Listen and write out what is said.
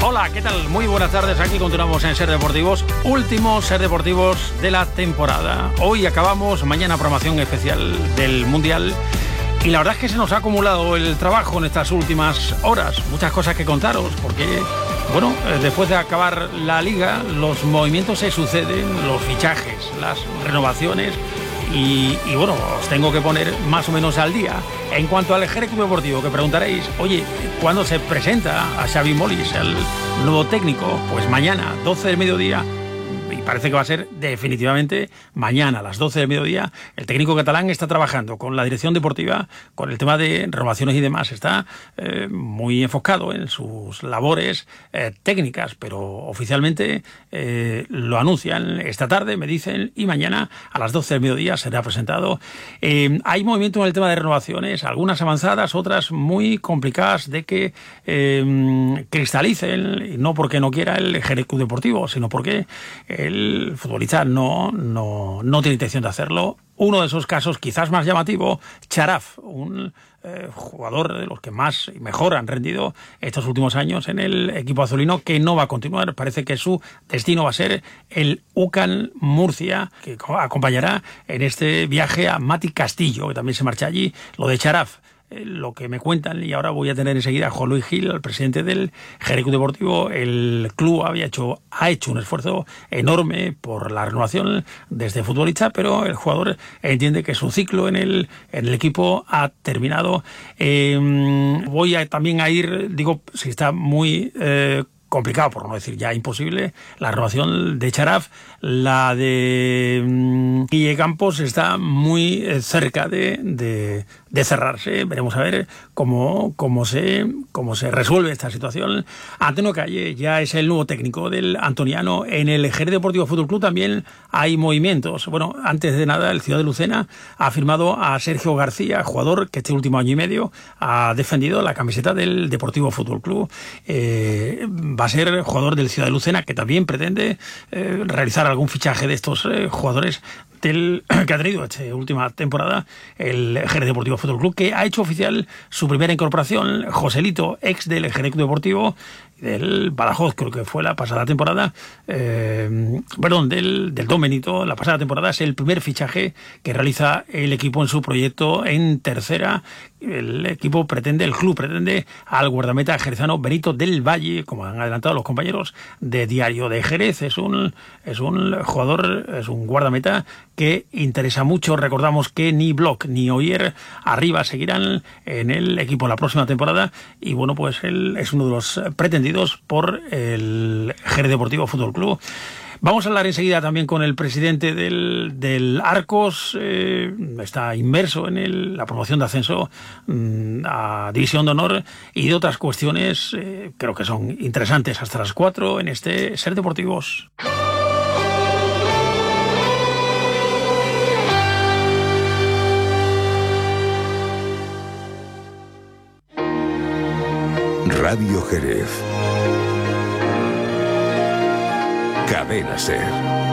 Hola, ¿qué tal? Muy buenas tardes, aquí continuamos en Ser Deportivos, últimos Ser Deportivos de la temporada. Hoy acabamos, mañana programación especial del Mundial. Y la verdad es que se nos ha acumulado el trabajo en estas últimas horas, muchas cosas que contaros, porque, bueno, después de acabar la Liga, los movimientos se suceden, los fichajes, las renovaciones, y bueno, os tengo que poner más o menos al día. En cuanto al Jerez Club Deportivo, que preguntaréis, oye, ¿cuándo se presenta a Xavi Molins, el nuevo técnico? Pues mañana, 12 del mediodía. Y parece que va a ser definitivamente mañana a las 12 del mediodía. El técnico catalán está trabajando con la dirección deportiva, con el tema de renovaciones y demás. Está muy enfocado en sus labores técnicas, pero oficialmente lo anuncian esta tarde, me dicen, y mañana a las 12 del mediodía será presentado. Hay movimiento en el tema de renovaciones, algunas avanzadas, otras muy complicadas de que cristalicen, y no porque no quiera el Jerez Club Deportivo, sino porque el futbolista no tiene intención de hacerlo. Uno de esos casos, quizás más llamativo, Charaf, un jugador de los que más y mejor han rendido estos últimos años en el equipo azulino, que no va a continuar. Parece que su destino va a ser el UCAN Murcia, que acompañará en este viaje a Mati Castillo, que también se marcha allí. Lo de Charaf, lo que me cuentan, y ahora voy a tener enseguida a Juan Luis Gil, el presidente del Jerez Club Deportivo. El club ha hecho un esfuerzo enorme por la renovación de este futbolista, pero el jugador entiende que su ciclo en el equipo ha terminado. Voy también a ir, digo, si está muy complicado, por no decir ya imposible, la renovación de Charaf. La de Guille Campos está muy cerca de cerrarse. Veremos a ver cómo se resuelve esta situación. Antonio Calle ya es el nuevo técnico del antoniano. En el Jerez Deportivo Fútbol Club también hay movimientos. Bueno, antes de nada, el Ciudad de Lucena ha firmado a Sergio García, jugador que este último año y medio ha defendido la camiseta del Deportivo Fútbol Club. Va a ser jugador del Ciudad de Lucena, que también pretende realizar algún fichaje de estos jugadores que ha tenido esta última temporada el Jerez Deportivo Fútbol Club, que ha hecho oficial su primera incorporación. Joselito, ex del Jerez Deportivo, del Badajoz, creo que fue la pasada temporada, del Don Benito, la pasada temporada, es el primer fichaje que realiza el equipo en su proyecto en tercera. El club pretende al guardameta jerezano Benito del Valle, como han adelantado los compañeros de Diario de Jerez. Es un jugador, es un guardameta que interesa mucho. Recordamos que ni Bloch ni Oyer arriba seguirán en el equipo la próxima temporada, y bueno, pues él es uno de los pretendidos por el Jerez Deportivo Fútbol Club. Vamos a hablar enseguida también con el presidente del Arcos. Está inmerso en la promoción de ascenso a División de Honor, y de otras cuestiones creo que son interesantes hasta las 4 en este Ser Deportivos. Radio Jerez. Cadena Ser.